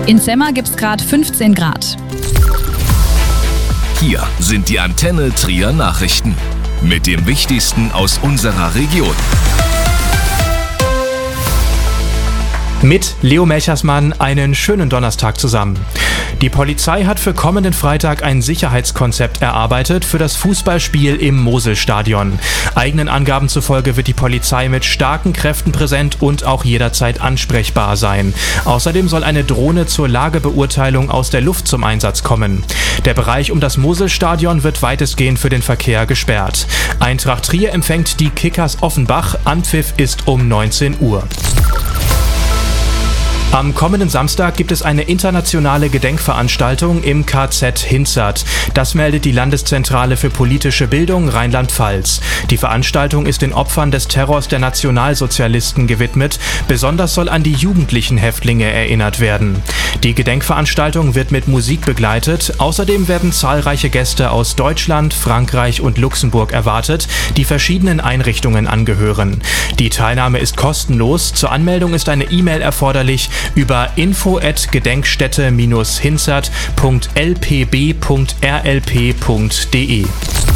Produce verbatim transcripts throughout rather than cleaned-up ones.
In Zemmer gibt's gerade fünfzehn Grad. Hier sind die Antenne Trier Nachrichten mit dem Wichtigsten aus unserer Region. Mit Leo Melchersmann einen schönen Donnerstag zusammen. Die Polizei hat für kommenden Freitag ein Sicherheitskonzept erarbeitet für das Fußballspiel im Moselstadion. Eigenen Angaben zufolge wird die Polizei mit starken Kräften präsent und auch jederzeit ansprechbar sein. Außerdem soll eine Drohne zur Lagebeurteilung aus der Luft zum Einsatz kommen. Der Bereich um das Moselstadion wird weitestgehend für den Verkehr gesperrt. Eintracht Trier empfängt die Kickers Offenbach. Anpfiff ist um neunzehn Uhr. Am kommenden Samstag gibt es eine internationale Gedenkveranstaltung im K Z Hinzert. Das meldet die Landeszentrale für politische Bildung Rheinland-Pfalz. Die Veranstaltung ist den Opfern des Terrors der Nationalsozialisten gewidmet. Besonders soll an die jugendlichen Häftlinge erinnert werden. Die Gedenkveranstaltung wird mit Musik begleitet. Außerdem werden zahlreiche Gäste aus Deutschland, Frankreich und Luxemburg erwartet, die verschiedenen Einrichtungen angehören. Die Teilnahme ist kostenlos. Zur Anmeldung ist eine E-Mail erforderlich über info at gedenkstätte hinzert punkt l p b punkt r l p punkt d e.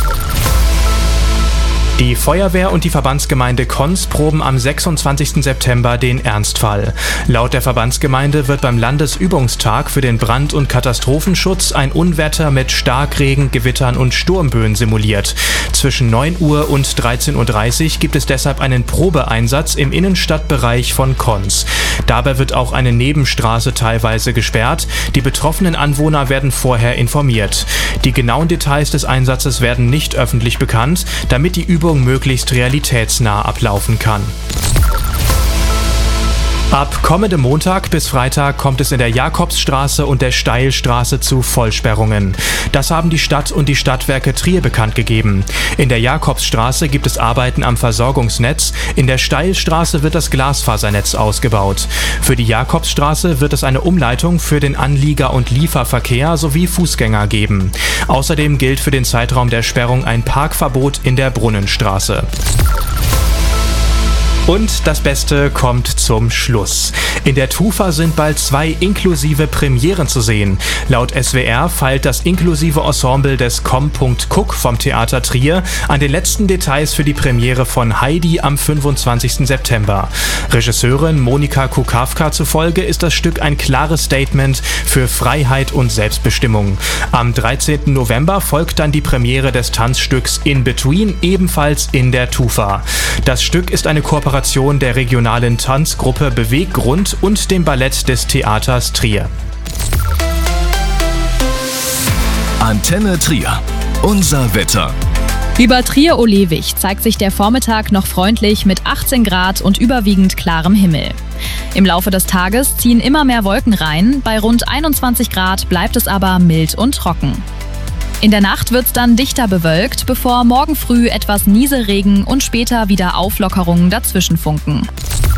Die Feuerwehr und die Verbandsgemeinde Konz proben am sechsundzwanzigsten September den Ernstfall. Laut der Verbandsgemeinde wird beim Landesübungstag für den Brand- und Katastrophenschutz ein Unwetter mit Starkregen, Gewittern und Sturmböen simuliert. Zwischen neun Uhr und dreizehn Uhr dreißig gibt es deshalb einen Probeeinsatz im Innenstadtbereich von Konz. Dabei wird auch eine Nebenstraße teilweise gesperrt. Die betroffenen Anwohner werden vorher informiert. Die genauen Details des Einsatzes werden nicht öffentlich bekannt, damit die Übung möglichst realitätsnah ablaufen kann. Ab kommendem Montag bis Freitag kommt es in der Jakobsstraße und der Steilstraße zu Vollsperrungen. Das haben die Stadt und die Stadtwerke Trier bekannt gegeben. In der Jakobsstraße gibt es Arbeiten am Versorgungsnetz, in der Steilstraße wird das Glasfasernetz ausgebaut. Für die Jakobsstraße wird es eine Umleitung für den Anlieger- und Lieferverkehr sowie Fußgänger geben. Außerdem gilt für den Zeitraum der Sperrung ein Parkverbot in der Brunnenstraße. Und das Beste kommt zum Schluss. In der Tufa sind bald zwei inklusive Premieren zu sehen. Laut S W R feilt das inklusive Ensemble des Com. Cook vom Theater Trier an den letzten Details für die Premiere von Heidi am fünfundzwanzigsten September. Regisseurin Monika Kukawka zufolge ist das Stück ein klares Statement für Freiheit und Selbstbestimmung. Am dreizehnten November folgt dann die Premiere des Tanzstücks In Between, ebenfalls in der Tufa. Das Stück ist eine Kooperation der regionalen Tanzgruppe Beweggrund und dem Ballett des Theaters Trier. Antenne Trier. Unser Wetter. Über Trier-Olewig zeigt sich der Vormittag noch freundlich mit achtzehn Grad und überwiegend klarem Himmel. Im Laufe des Tages ziehen immer mehr Wolken rein, bei rund einundzwanzig Grad bleibt es aber mild und trocken. In der Nacht wird's dann dichter bewölkt, bevor morgen früh etwas Nieselregen und später wieder Auflockerungen dazwischen funken.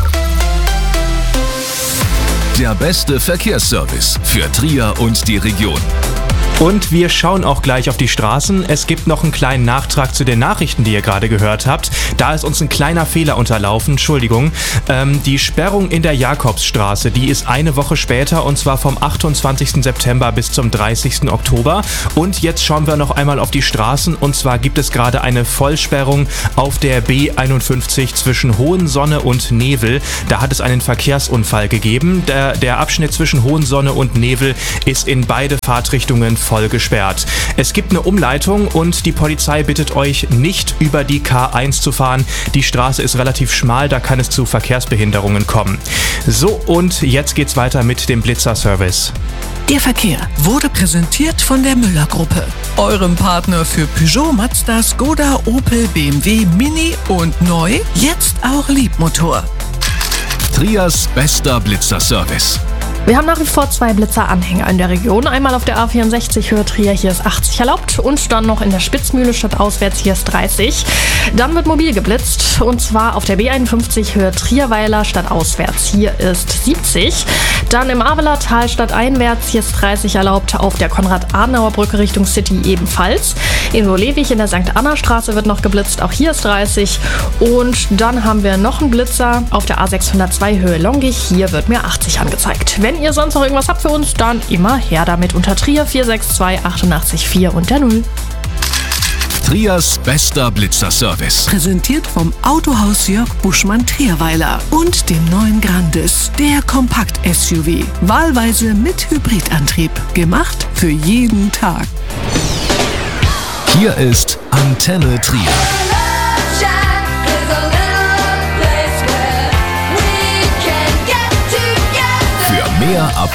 Der beste Verkehrsservice für Trier und die Region. Und wir schauen auch gleich auf die Straßen. Es gibt noch einen kleinen Nachtrag zu den Nachrichten, die ihr gerade gehört habt. Da ist uns ein kleiner Fehler unterlaufen, Entschuldigung. Ähm, die Sperrung in der Jakobsstraße, die ist eine Woche später und zwar vom achtundzwanzigsten September bis zum dreißigsten Oktober. Und jetzt schauen wir noch einmal auf die Straßen und zwar gibt es gerade eine Vollsperrung auf der B einundfünfzig zwischen Hohensonne und Nevel. Da hat es einen Verkehrsunfall gegeben. Der, der Abschnitt zwischen Hohensonne und Nevel ist in beide Fahrtrichtungen voll gesperrt. Es gibt eine Umleitung und die Polizei bittet euch, nicht über die K eins zu fahren. Die Straße ist relativ schmal, da kann es zu Verkehrsbehinderungen kommen. So, und jetzt geht's weiter mit dem Blitzer-Service. Der Verkehr wurde präsentiert von der Müller-Gruppe, eurem Partner für Peugeot, Mazda, Skoda, Opel, B M W, Mini und neu, jetzt auch Liebmotor. Triers bester Blitzer-Service. Wir haben nach wie vor zwei Blitzeranhänger in der Region. Einmal auf der A vierundsechzig Höhe Trier, hier ist achtzig erlaubt. Und dann noch in der Spitzmühle stadtauswärts, hier ist dreißig. Dann wird mobil geblitzt. Und zwar auf der B einundfünfzig Höhe Trierweiler stadtauswärts, hier ist siebzig. Dann im Aveler Tal stadteinwärts, hier ist dreißig erlaubt. Auf der Konrad-Adenauer-Brücke Richtung City ebenfalls. In Wolewig in der Sankt Anna-Straße wird noch geblitzt, auch hier ist dreißig. Und dann haben wir noch einen Blitzer auf der A sechshundertzwei Höhe Longich, hier wird mir achtzig angezeigt. Wenn Wenn ihr sonst noch irgendwas habt für uns, dann immer her damit unter Trier vier sechs zwei achtundachtzig vier und der Null. Triers bester Blitzerservice. Präsentiert vom Autohaus Jörg Buschmann Trierweiler und dem neuen Grandis, der Kompakt-S U V. Wahlweise mit Hybridantrieb. Gemacht für jeden Tag. Hier ist Antenne Trier. Für mehr Ab